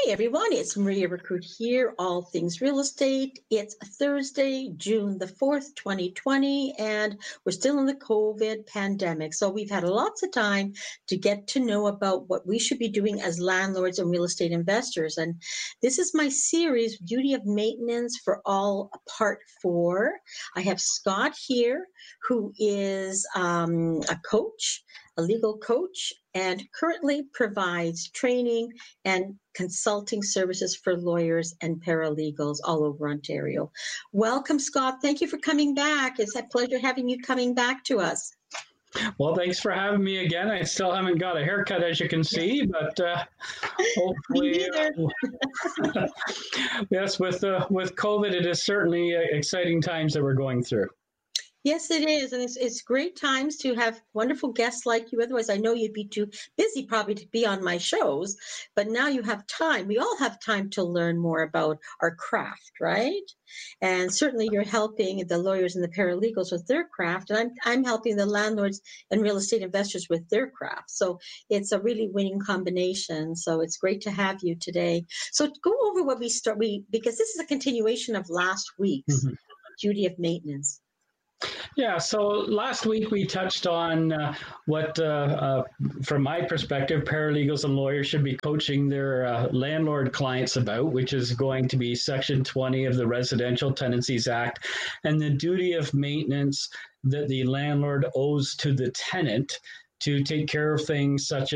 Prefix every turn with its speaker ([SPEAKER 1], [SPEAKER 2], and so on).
[SPEAKER 1] Hey everyone, it's Maria Recruit here, all things real estate. It's Thursday, June the 4th, 2020, and we're still in the COVID pandemic. So we've had lots of time to get to know about what we should be doing as landlords and real estate investors. And this is my series, Duty of Maintenance for All, Part 4. I have Scott here, who is a coach, a legal coach, and currently provides training and consulting services for lawyers and paralegals all over Ontario. Welcome, Scott. Thank you for coming back. It's a pleasure having you coming back to us.
[SPEAKER 2] Well, thanks for having me again. I still haven't got a haircut, as you can see, but hopefully, yes, with COVID, it is certainly exciting times that we're going through.
[SPEAKER 1] Yes, it is. And it's great times to have wonderful guests like you. Otherwise, I know you'd be too busy probably to be on my shows. But now you have time. We all have time to learn more about our craft, right? And certainly you're helping the lawyers and the paralegals with their craft. And I'm helping the landlords and real estate investors with their craft. So it's a really winning combination. So it's great to have you today. So go over what because this is a continuation of last week's Duty of Maintenance.
[SPEAKER 2] Yeah, so last week we touched on what, from my perspective, paralegals and lawyers should be coaching their landlord clients about, which is going to be Section 20 of the Residential Tenancies Act, and the duty of maintenance that the landlord owes to the tenant to take care of things such